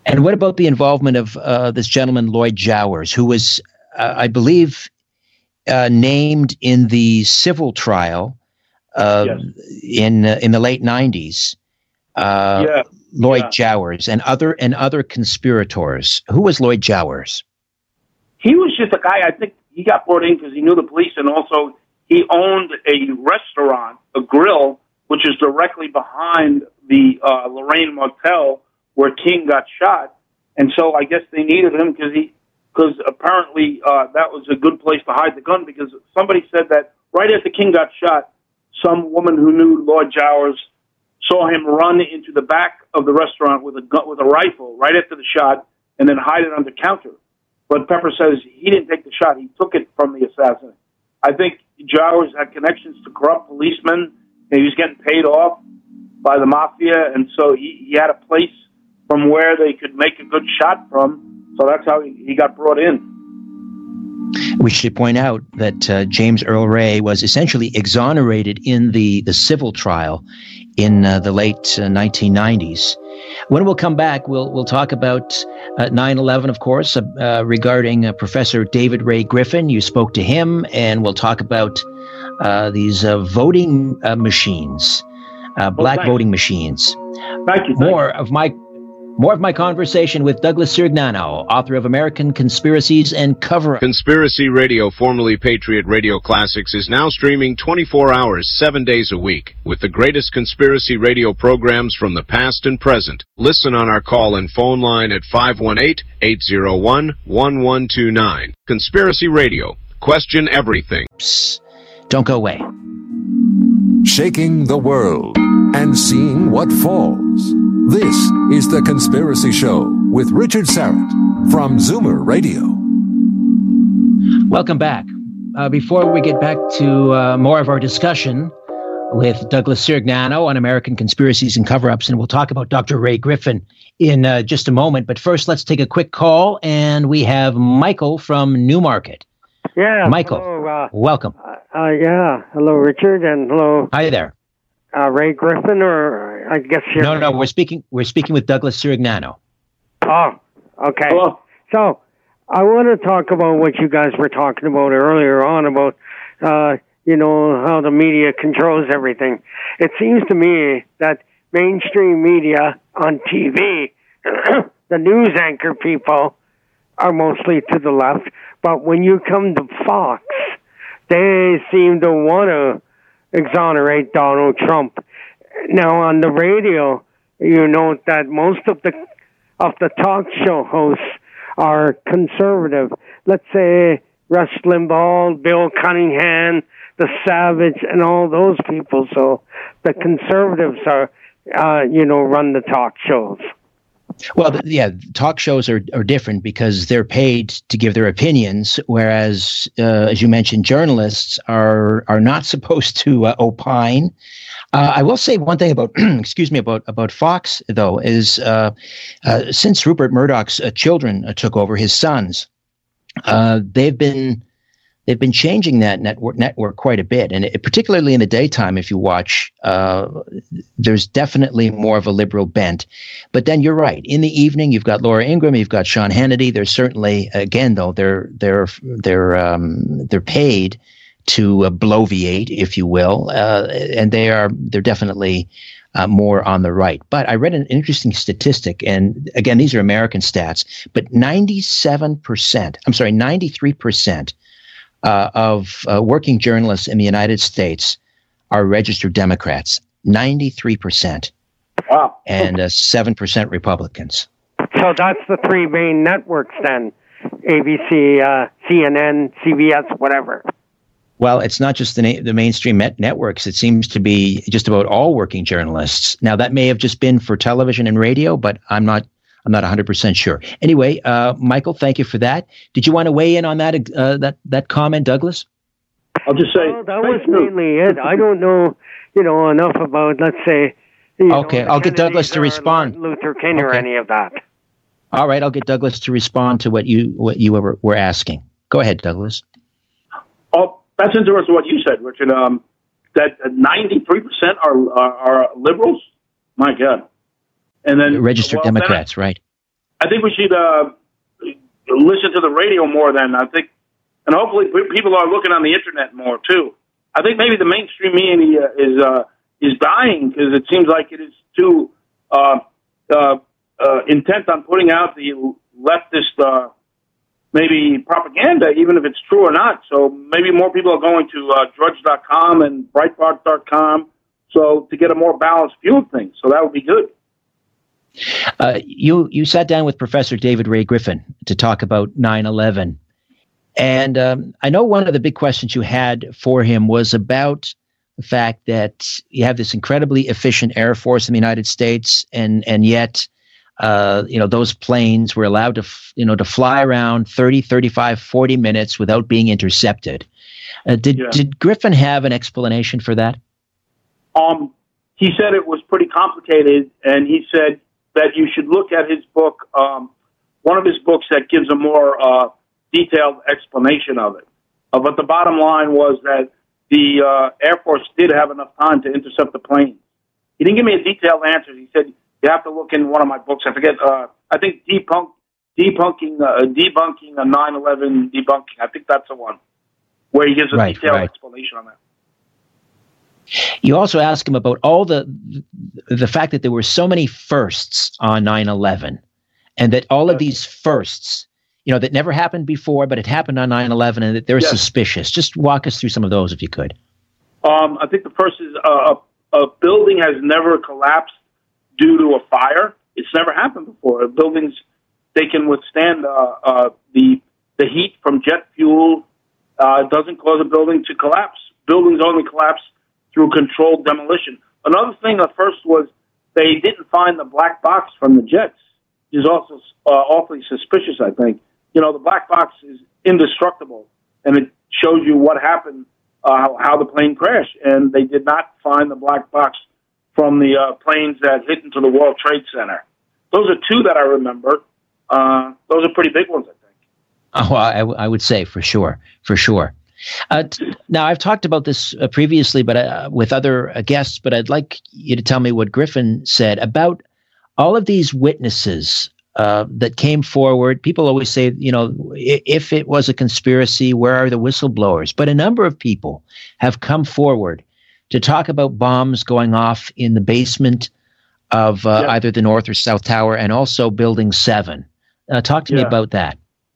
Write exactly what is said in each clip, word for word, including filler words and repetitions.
And what about the involvement of uh, this gentleman, Lloyd Jowers, who was, uh, I believe, uh, named in the civil trial uh, yes. in uh, in the late nineties? Uh, yeah. Lloyd yeah. Jowers and other and other conspirators. Who was Lloyd Jowers? He was just a guy. I think he got brought in because he knew the police, and also he owned a restaurant, a grill, which is directly behind the uh, Lorraine Motel where King got shot. And so I guess they needed him because he, because apparently uh, that was a good place to hide the gun. Because somebody said that right after King got shot, some woman who knew Lloyd Jowers saw him run into the back of the restaurant with a gun, with a rifle right after the shot, and then hide it under the counter. But Pepper says he didn't take the shot; he took it from the assassin. I think Jowers had connections to corrupt policemen. And he was getting paid off by the mafia, and so he, he had a place from where they could make a good shot from. So that's how he, he got brought in. We should point out that uh, James Earl Ray was essentially exonerated in the, the civil trial in uh, the late uh, nineteen nineties. When we'll come back, we'll we'll talk about uh, nine eleven, of course, uh, uh, regarding uh, Professor David Ray Griffin. You spoke to him, and we'll talk about uh, these uh, voting uh, machines, uh, black oh, voting machines. Thank you. Thank More you. of my More of my conversation with Douglas Sirignano, author of American Conspiracies and Cover-Up. Conspiracy Radio, formerly Patriot Radio Classics, is now streaming twenty-four hours, seven days a week, with the greatest conspiracy radio programs from the past and present. Listen on our call-in phone line at five one eight, eight zero one, one one two nine. Conspiracy Radio. Question everything. Psst. Don't go away. Shaking the world and seeing what falls. This is The Conspiracy Show with Richard Syrett from Zoomer Radio. Welcome back. Uh, before we get back to uh, more of our discussion with Douglas Sirignano on American Conspiracies and Cover-Ups, and we'll talk about Doctor Ray Griffin in uh, just a moment. But first, let's take a quick call, and we have Michael from Newmarket. Yeah, Michael, hello, uh, welcome. Uh, uh, yeah, hello, Richard, and hello. Hi there. Uh, Ray Griffin, or I guess you're... No, no, we're speaking. We're speaking with Douglas Sirignano. Oh, okay. Hello. So, I want to talk about what you guys were talking about earlier on about, uh, you know, how the media controls everything. It seems to me that mainstream media on T V, the news anchor people, are mostly to the left. But when you come to Fox, they seem to want to exonerate Donald Trump. Now, on the radio, you note that most of the of the talk show hosts are conservative. Let's say Rush Limbaugh, Bill Cunningham, The Savage, and all those people. So the conservatives are, uh, you know, run the talk shows. Well, th- yeah, talk shows are, are different because they're paid to give their opinions, whereas, uh, as you mentioned, journalists are are not supposed to uh, opine. Uh, I will say one thing about, excuse me, about about Fox, though, is uh, uh, since Rupert Murdoch's uh, children uh, took over, his sons, uh, they've been they've been changing that network network quite a bit, and it, particularly in the daytime, if you watch, uh, there's definitely more of a liberal bent. But then you're right. In the evening, you've got Laura Ingraham, you've got Sean Hannity. They're certainly, again, though, they're they're they're um, they're paid to uh, bloviate, if you will, uh, and they are they're definitely uh, more on the right. But I read an interesting statistic, and again, these are American stats. But ninety-seven percent, I'm sorry, ninety-three percent uh, of uh, working journalists in the United States are registered Democrats. ninety-three percent. Wow. And uh, seven percent Republicans. So that's the three main networks then, A B C, uh, C N N, C B S, whatever. Well, it's not just the, na- the mainstream net- networks. It seems to be just about all working journalists. Now, that may have just been for television and radio, but I'm not I'm not one hundred percent sure. Anyway, uh, Michael, thank you for that. Did you want to weigh in on that uh, that, that comment, Douglas? I'll just say... Well, that was mainly it. I don't know, you know, enough about, let's say... Okay, know, I'll get Douglas to respond. Luther King or okay. any of that. All right, I'll get Douglas to respond to what you what you were, were asking. Go ahead, Douglas. Oh, that's interesting what you said, Richard. Um, that ninety-three percent are, are are liberals. My God. And then registered well, Democrats, then, right? I think we should uh, listen to the radio more then. I think, and hopefully people are looking on the internet more too. I think maybe the mainstream media is uh, is dying because it seems like it is too uh, uh, uh, intent on putting out the leftist uh, maybe propaganda, even if it's true or not. So maybe more people are going to uh, drudge dot com and breitbart dot com so to get a more balanced view of things. So that would be good. Uh, you you sat down with Professor David Ray Griffin to talk about nine eleven. And um, I know one of the big questions you had for him was about the fact that you have this incredibly efficient Air Force in the United States, and and yet, uh, you know, those planes were allowed to, f- you know, to fly around thirty, thirty-five, forty minutes without being intercepted. Uh, did yeah. did Griffin have an explanation for that? Um, he said it was pretty complicated, and he said that you should look at his book, um, one of his books that gives a more uh, detailed explanation of it. Uh, but the bottom line was that the uh, Air Force did have enough time to intercept the plane. He didn't give me a detailed answer. He said, you have to look in one of my books. I forget, uh, I think debunk, debunking, uh, debunking a nine eleven debunking. I think that's the one where he gives a right, detailed right. explanation on that. You also ask him about all the the fact that there were so many firsts on nine eleven, and that all of these firsts, you know, that never happened before, but it happened on nine eleven, and that they're yes. suspicious. Just walk us through some of those, if you could. Um, I think the first is uh, a, a building has never collapsed due to a fire. It's never happened before. Buildings, they can withstand uh, uh, the the heat from jet fuel. Uh, doesn't cause a building to collapse. Buildings only collapse through controlled demolition. Another thing at first was they didn't find the black box from the jets, which is also uh, awfully suspicious, I think. You know, the black box is indestructible, and it shows you what happened, uh, how, how the plane crashed. And they did not find the black box from the uh, planes that hit into the World Trade Center. Those are two that I remember. Uh, those are pretty big ones, I think. Oh, I, I would say for sure, for sure. Uh, t- now, I've talked about this uh, previously, but uh, with other uh, guests, but I'd like you to tell me what Griffin said about all of these witnesses uh, that came forward. People always say, you know, if it was a conspiracy, where are the whistleblowers? But a number of people have come forward to talk about bombs going off in the basement of uh, yeah. either the North or South Tower, and also Building seven. Uh, talk to yeah. me about that.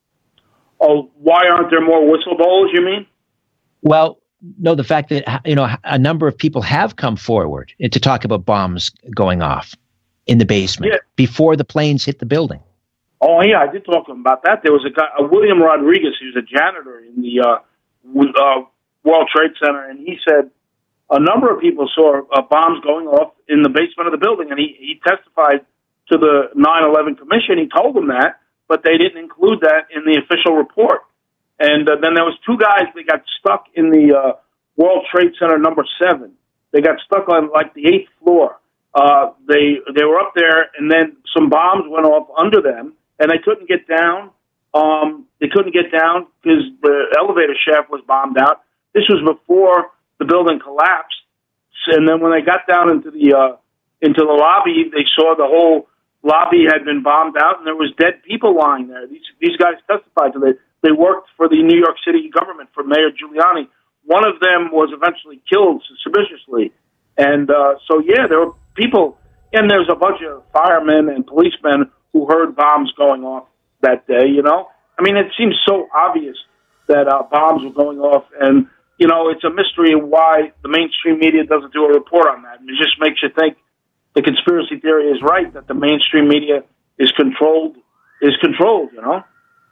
Oh, why aren't there more whistleblowers, you mean? Well, no, the fact that, you know, a number of people have come forward to talk about bombs going off in the basement yeah. before the planes hit the building. Oh, yeah, I did talk to him about that. There was a guy, uh, William Rodriguez, he was a janitor in the uh, uh, World Trade Center, and he said a number of people saw uh, bombs going off in the basement of the building, and he, he testified to the nine eleven Commission. He told them that, but they didn't include that in the official report. And uh, then there was two guys that got stuck in the uh, World Trade Center number seven. They got stuck on like the eighth floor. Uh, they they were up there, and then some bombs went off under them, and they couldn't get down. Um, they couldn't get down because the elevator shaft was bombed out. This was before the building collapsed. And then when they got down into the uh, into the lobby, they saw the whole lobby had been bombed out, and there was dead people lying there. These these guys testified to it. They worked for the New York City government, for Mayor Giuliani. One of them was eventually killed suspiciously. And uh, so, yeah, there were people, and there's a bunch of firemen and policemen who heard bombs going off that day, you know? I mean, it seems so obvious that uh, bombs were going off, and, you know, it's a mystery why the mainstream media doesn't do a report on that. And it just makes you think the conspiracy theory is right, that the mainstream media is controlled, is controlled, you know?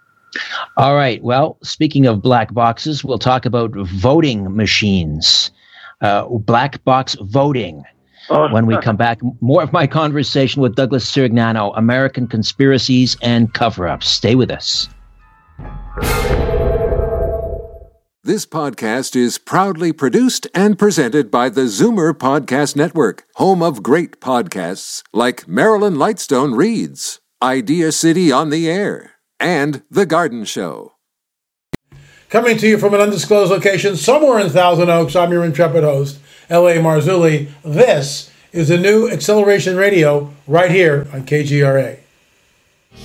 All right. Well, speaking of black boxes, we'll talk about voting machines, uh, black box voting. Oh. When we come back, more of my conversation with Douglas Sirignano, American Conspiracies and Cover-Ups. Stay with us. This podcast is proudly produced and presented by the Zoomer Podcast Network, home of great podcasts like Marilyn Lightstone Reads, Idea City on the Air, and The Garden Show. Coming to you from an undisclosed location somewhere in Thousand Oaks, I'm your intrepid host, L A Marzulli. This is the new Acceleration Radio right here on K G R A.